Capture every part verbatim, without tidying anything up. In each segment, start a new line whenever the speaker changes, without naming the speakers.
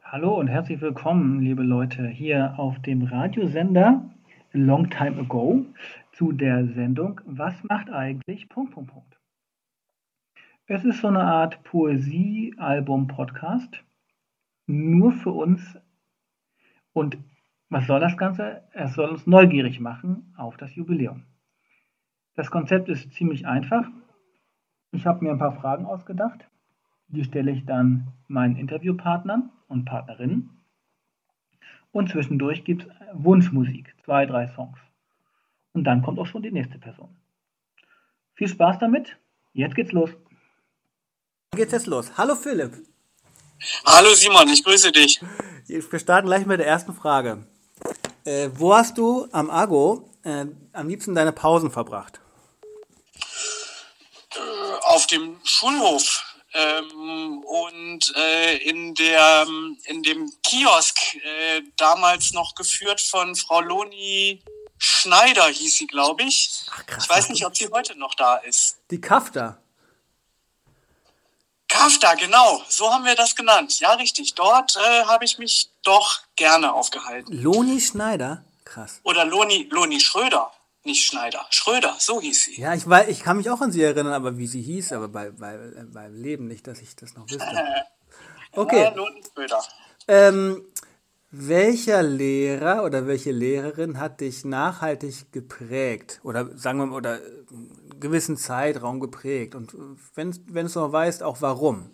Hallo und herzlich willkommen, liebe Leute, hier auf dem Radiosender Long Time Ago zu der Sendung Was macht eigentlich Punkt, Punkt, Punkt. Es ist so eine Art Poesie-Album-Podcast, nur für uns. Und was soll das Ganze? Es soll uns neugierig machen auf das Jubiläum. Das Konzept ist ziemlich einfach. Ich habe mir ein paar Fragen ausgedacht. Die stelle ich dann meinen Interviewpartnern und Partnerinnen. Und zwischendurch gibt es Wunschmusik, zwei, drei Songs. Und dann kommt auch schon die nächste Person. Viel Spaß damit. Jetzt geht's los.
Geht's jetzt los. Hallo Philipp.
Hallo Simon, ich grüße dich.
Wir starten gleich mit der ersten Frage. Äh, wo hast du am Argo äh, am liebsten deine Pausen verbracht?
Äh, auf dem Schulhof ähm, und äh, in, der, in dem Kiosk, äh, damals noch geführt von Frau Loni Schneider, hieß sie, glaube ich.
Ach, krass.
Ich weiß nicht, ob sie heute noch da ist.
Die Kafta.
Kafta, genau, so haben wir das genannt. Ja, richtig. Dort äh, habe ich mich doch gerne aufgehalten.
Loni Schneider? Krass.
Oder Loni, Loni Schröder, nicht Schneider. Schröder, so hieß sie.
Ja, ich, weiß, ich kann mich auch an sie erinnern, aber wie sie hieß, aber bei, bei, beim Leben nicht, dass ich das noch wüsste. Okay.
Ja, Loni Schröder.
Ähm, welcher Lehrer oder welche Lehrerin hat dich nachhaltig geprägt? Oder sagen wir mal, oder einen gewissen Zeitraum geprägt? Und wenn, wenn du noch weißt, auch warum?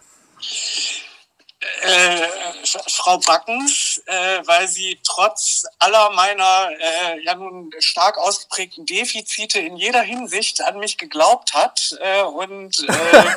Äh, Frau Backens, äh, weil sie trotz aller meiner äh, ja nun stark ausgeprägten Defizite in jeder Hinsicht an mich geglaubt hat äh, und äh,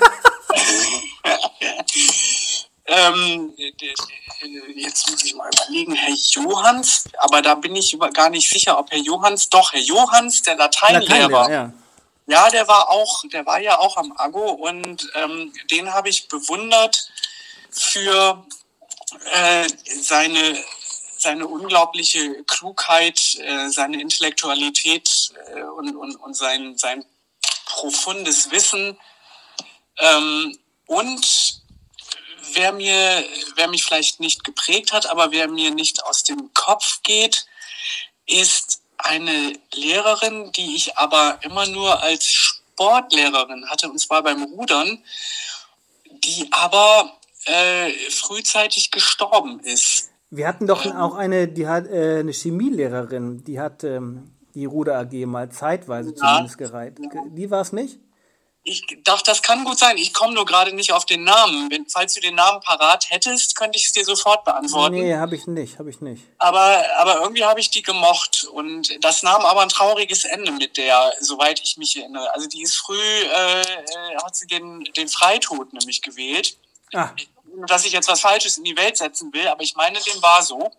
ähm, jetzt muss ich mal überlegen, Herr Johanns, aber da bin ich über, gar nicht sicher, ob Herr Johanns, doch Herr Johanns, der Lateinlehrer,
Lateinlehrer, ja.
Ja, der war auch, der war ja auch am Aggo und ähm, den habe ich bewundert für äh, seine seine unglaubliche Klugheit, äh, seine Intellektualität äh, und und und sein sein profundes Wissen ähm, und wer mir wer mich vielleicht nicht geprägt hat, aber wer mir nicht aus dem Kopf geht, ist eine Lehrerin, die ich aber immer nur als Sportlehrerin hatte, und zwar beim Rudern, die aber äh, frühzeitig gestorben ist.
Wir hatten doch ähm, auch eine, die hat äh, eine Chemielehrerin, die hat ähm, die Ruder A G mal zeitweise ja, zumindest gereiht. Die war es nicht?
Ich dachte, das kann gut sein. Ich komme nur gerade nicht auf den Namen. Wenn, falls du den Namen parat hättest, könnte ich es dir sofort beantworten.
Nee, habe ich nicht, habe ich nicht.
Aber, aber irgendwie habe ich die gemocht. Und das nahm aber ein trauriges Ende mit der, soweit ich mich erinnere. Also die ist früh, äh, hat sie den, den Freitod nämlich gewählt.
Ah.
Dass ich jetzt was Falsches in die Welt setzen will, aber ich meine, dem war so.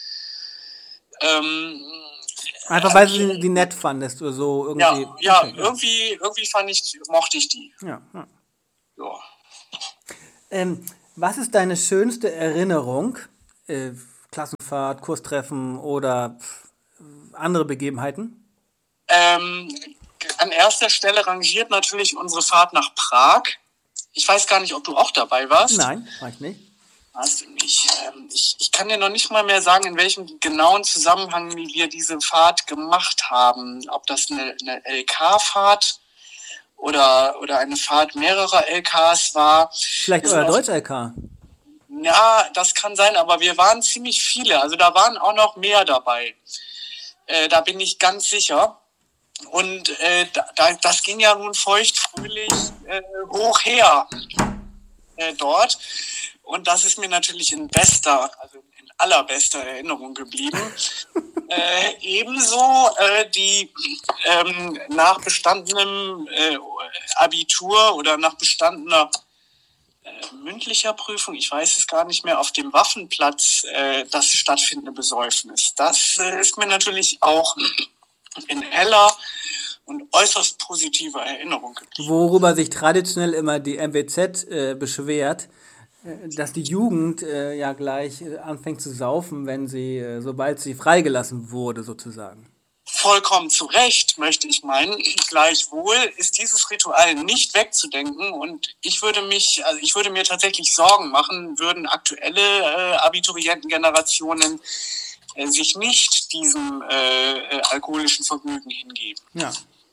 Ähm...
Einfach weil du die, die nett fandest oder so irgendwie.
Ja, ja,
okay,
irgendwie, ja. irgendwie fand ich, mochte ich die.
Ja. ja.
ja.
Ähm, was ist deine schönste Erinnerung? Äh, Klassenfahrt, Kurstreffen oder pff, andere Begebenheiten?
Ähm, an erster Stelle rangiert natürlich unsere Fahrt nach Prag. Ich weiß gar nicht, ob du auch dabei warst.
Nein, war ich nicht.
Weißt du nicht. Ich, ich kann dir noch nicht mal mehr sagen, in welchem genauen Zusammenhang wir diese Fahrt gemacht haben. Ob das eine, eine L K-Fahrt oder, oder eine Fahrt mehrerer L Ks war.
Vielleicht euer Deutsch-L K?
Ja, das kann sein, aber wir waren ziemlich viele. Also da waren auch noch mehr dabei. Äh, da bin ich ganz sicher. Und äh, da, das ging ja nun feuchtfröhlich äh, hoch her äh, dort. Und das ist mir natürlich in bester, also in allerbester Erinnerung geblieben. äh, ebenso äh, die ähm, nach bestandenem äh, Abitur oder nach bestandener äh, mündlicher Prüfung, ich weiß es gar nicht mehr, auf dem Waffenplatz äh, das stattfindende Besäufnis. Das äh, ist mir natürlich auch in heller und äußerst positiver Erinnerung geblieben.
Worüber sich traditionell immer die M W Z äh, beschwert, dass die Jugend äh, ja gleich äh, anfängt zu saufen, wenn sie, äh, sobald sie freigelassen wurde, sozusagen.
vollkommen zu Recht, möchte ich meinen. Gleichwohl ist dieses Ritual nicht wegzudenken und ich würde mich, also ich würde mir tatsächlich Sorgen machen, würden aktuelle äh, Abiturientengenerationen äh, sich nicht diesem äh, äh, alkoholischen Vergnügen hingeben.
Ja.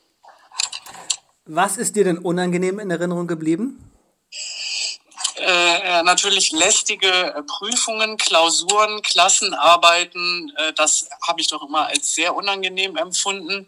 Was ist dir denn unangenehm in Erinnerung geblieben?
Äh, natürlich lästige äh, Prüfungen, Klausuren, Klassenarbeiten, äh, das habe ich doch immer als sehr unangenehm empfunden.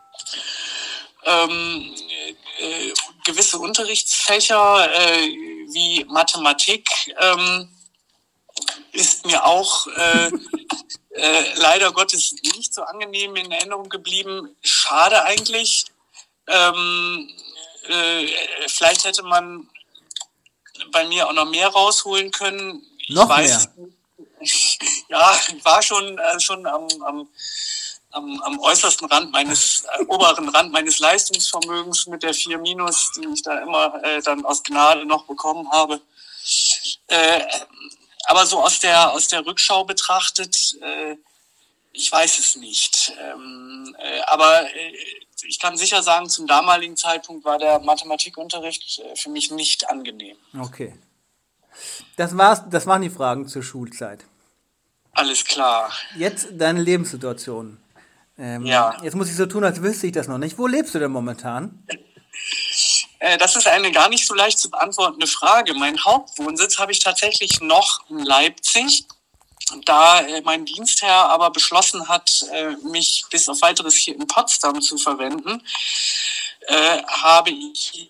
Ähm, äh, gewisse Unterrichtsfächer äh, wie Mathematik ähm, ist mir auch äh, äh, leider Gottes nicht so angenehm in Erinnerung geblieben. Schade eigentlich. Ähm, äh, vielleicht hätte man bei mir auch noch mehr rausholen können. Ich
noch
weiß,
mehr?
Ja, ich war schon, äh, schon am, am, am, am äußersten Rand meines, äh, oberen Rand meines Leistungsvermögens mit der vier Minus, die ich da immer äh, dann aus Gnade noch bekommen habe. Äh, aber so aus der, aus der Rückschau betrachtet, äh, ich weiß es nicht. Ähm, äh, aber äh, ich kann sicher sagen, zum damaligen Zeitpunkt war der Mathematikunterricht äh, für mich nicht angenehm.
Okay. Das war's, das waren die Fragen zur Schulzeit.
Alles klar.
Jetzt deine Lebenssituation. Ähm,
Ja.
Jetzt muss ich so tun, als wüsste ich das noch nicht. Wo lebst du denn momentan?
Äh, das ist eine gar nicht so leicht zu beantwortende Frage. Mein Hauptwohnsitz habe ich tatsächlich noch in Leipzig. Da äh, mein Dienstherr aber beschlossen hat, äh, mich bis auf Weiteres hier in Potsdam zu verwenden, äh, habe ich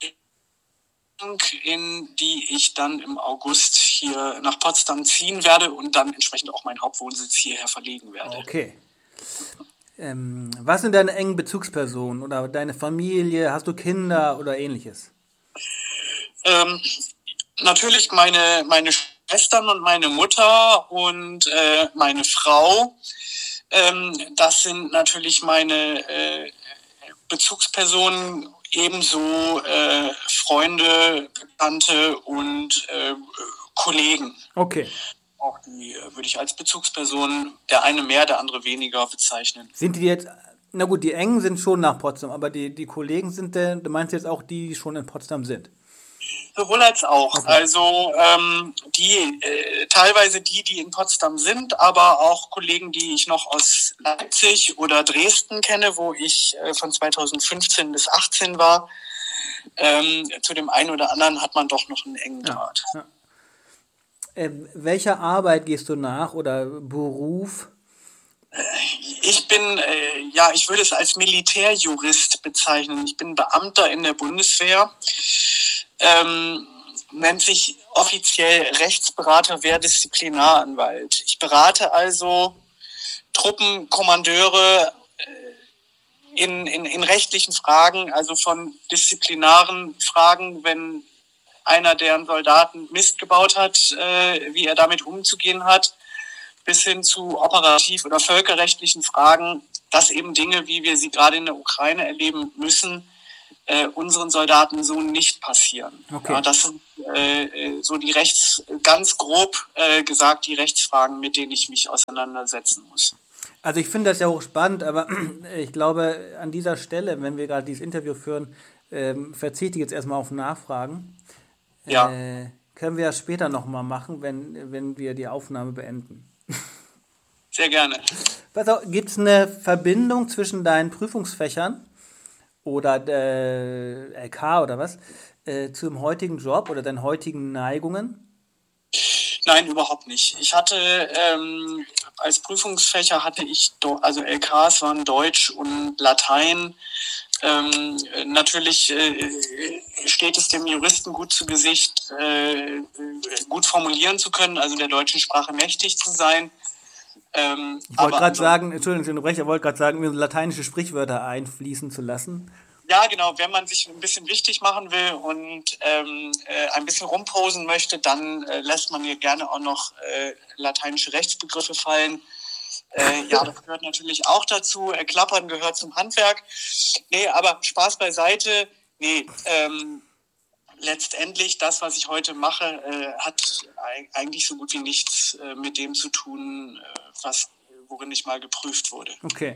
in die ich dann im August hier nach Potsdam ziehen werde und dann entsprechend auch meinen Hauptwohnsitz hierher verlegen werde.
Okay. Ähm, was sind deine engen Bezugspersonen oder deine Familie? Hast du Kinder oder ähnliches?
Ähm, natürlich meine, meine Schwestern und meine Mutter und äh, meine Frau. Ähm, das sind natürlich meine äh, Bezugspersonen, ebenso äh, Freunde, Bekannte und äh, Kollegen.
Okay.
Auch die äh, würde ich als Bezugspersonen, der eine mehr, der andere weniger, bezeichnen.
Sind die jetzt, na gut, die engen sind schon nach Potsdam, aber die, die Kollegen sind, der, du meinst jetzt auch die, die schon in Potsdam sind?
Sowohl als auch.
Okay.
Also ähm, die äh, teilweise die, die in Potsdam sind, aber auch Kollegen, die ich noch aus Leipzig oder Dresden kenne, wo ich äh, von zweitausendfünfzehn bis achtzehn war. Ähm, zu dem einen oder anderen hat man doch noch einen engen Draht.
Ja. Äh, welcher Arbeit gehst du nach oder Beruf?
Ich bin, äh, ja, ich würde es als Militärjurist bezeichnen. Ich bin Beamter in der Bundeswehr. Ähm, nennt sich offiziell Rechtsberater, Wehrdisziplinaranwalt. Ich berate also Truppenkommandeure äh, in, in, in rechtlichen Fragen, also von disziplinaren Fragen, wenn einer deren Soldaten Mist gebaut hat, äh, wie er damit umzugehen hat, bis hin zu operativ- oder völkerrechtlichen Fragen, dass eben Dinge, wie wir sie gerade in der Ukraine erleben müssen, Äh, unseren Soldaten so nicht passieren.
Okay.
Ja, das sind äh, so die Rechts, ganz grob äh, gesagt, die Rechtsfragen, mit denen ich mich auseinandersetzen muss.
Also ich finde das ja hochspannend, aber ich glaube, an dieser Stelle, wenn wir gerade dieses Interview führen, ähm, verzichte ich jetzt erstmal auf Nachfragen.
Ja.
Äh, können wir das später nochmal machen, wenn, wenn wir die Aufnahme beenden.
Sehr gerne.
Gibt es eine Verbindung zwischen deinen Prüfungsfächern oder äh, L K oder was, äh, zum heutigen Job oder deinen heutigen Neigungen?
Nein, überhaupt nicht. Ich hatte ähm, als Prüfungsfächer hatte ich, also L Ks waren Deutsch und Latein. Ähm, natürlich äh, steht es dem Juristen gut zu Gesicht, äh, gut formulieren zu können, also der deutschen Sprache mächtig zu sein. Ähm,
ich wollte gerade sagen, Entschuldigung, ich unterbreche, ich wollte gerade sagen, mir lateinische Sprichwörter einfließen zu lassen.
Ja, genau. Wenn man sich ein bisschen wichtig machen will und ähm, äh, ein bisschen rumposen möchte, dann äh, lässt man hier gerne auch noch äh, lateinische Rechtsbegriffe fallen. Äh, ja, das gehört natürlich auch dazu. Äh, Klappern gehört zum Handwerk. Nee, aber Spaß beiseite. Nee, ähm, letztendlich das, was ich heute mache, äh, hat eigentlich so gut wie nichts äh, mit dem zu tun, äh, was, worin ich mal geprüft wurde.
Okay.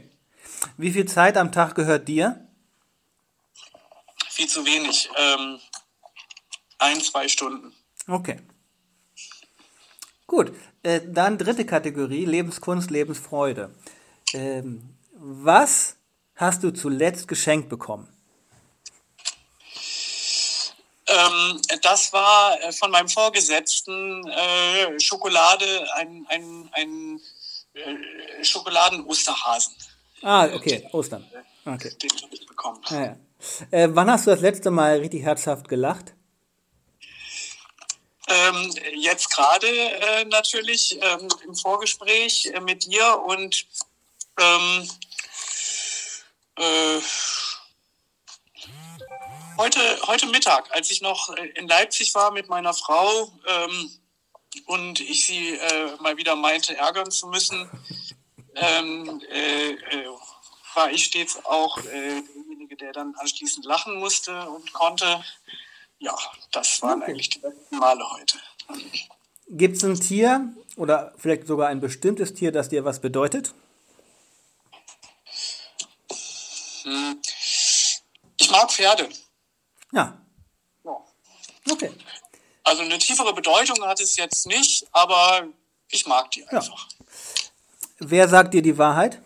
Wie viel Zeit am Tag gehört dir?
Viel zu wenig. Ähm, ein, zwei Stunden.
Okay. Gut, äh, dann dritte Kategorie, Lebenskunst, Lebensfreude. Ähm, was hast du zuletzt geschenkt bekommen?
Ähm, das war äh, von meinem Vorgesetzten äh, Schokolade, ein, ein, ein äh, Schokoladen-Osterhasen.
Ah, okay, Ostern. Okay.
Den habe ich bekommen.
Ja, ja. Äh, wann hast du das letzte Mal richtig herzhaft gelacht?
Ähm, jetzt gerade äh, natürlich ähm, im Vorgespräch äh, mit dir und ähm, äh, heute, heute Mittag, als ich noch in Leipzig war mit meiner Frau ähm, und ich sie äh, mal wieder meinte, ärgern zu müssen, ähm, äh, äh, war ich stets auch äh, derjenige, der dann anschließend lachen musste und konnte. Ja, das waren
Okay.
eigentlich die letzten Male heute.
Gibt es ein Tier oder vielleicht sogar ein bestimmtes Tier, das dir was bedeutet?
Hm. Ich mag Pferde.
Ja,
Ja.
okay.
Also eine tiefere Bedeutung hat es jetzt nicht, aber ich mag die einfach.
Wer sagt dir die Wahrheit?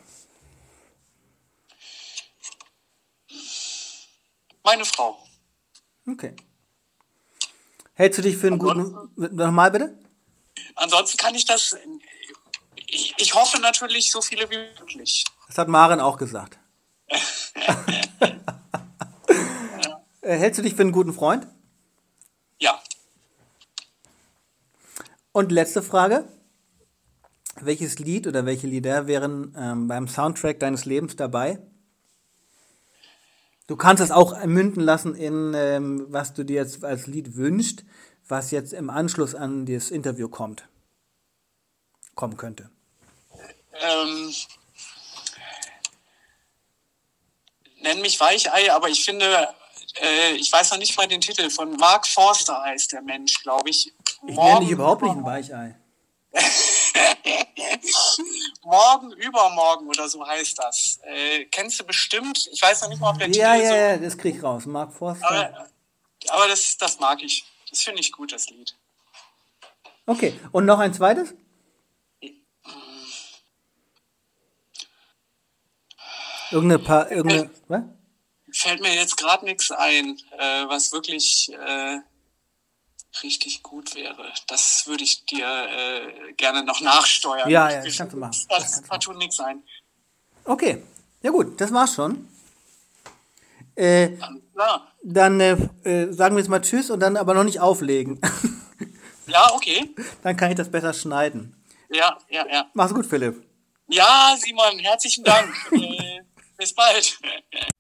Meine Frau.
Okay. Hältst du dich für einen guten... Nochmal bitte?
Ansonsten kann ich das, ich, ich hoffe natürlich so viele wie möglich.
Das hat Maren auch gesagt. Äh, Hältst du dich für einen guten Freund?
Ja,
Und letzte Frage. Welches Lied oder welche Lieder wären ähm, beim Soundtrack deines Lebens dabei? Du kannst es auch münden lassen in, ähm, was du dir jetzt als Lied wünschst, was jetzt im Anschluss an das Interview kommt. Kommen könnte.
ähm, nenn mich Weichei, aber ich finde, äh, ich weiß noch nicht mal den Titel, von Mark Forster heißt der Mensch, glaube ich.
Ich nenne dich überhaupt nicht ein Weichei.
Morgen, übermorgen oder so heißt das. Äh, kennst du bestimmt? Ich weiß noch nicht mal, ob der
Ja,
Titel
ja,
so...
ja, das krieg ich raus. Mark Forster.
Aber, aber das, das mag ich. Das finde ich gut, das Lied.
Okay, und noch ein zweites? Irgendeine paar, irgendeine, was?
Fällt mir jetzt gerade nichts ein, äh, was wirklich äh, richtig gut wäre. Das würde ich dir äh, gerne noch nachsteuern.
Ja, ja, das
Ich-
kannst du machen.
Das,
Das kannst du
das tut nichts ein.
Okay, ja gut, das war's schon. Äh,
Alles klar.
dann äh, äh, sagen wir jetzt mal Tschüss und dann aber noch nicht auflegen.
Ja, okay.
Dann kann ich das besser schneiden.
Ja, ja, ja.
Mach's gut, Philipp.
Ja, Simon, herzlichen Dank. äh, bis bald.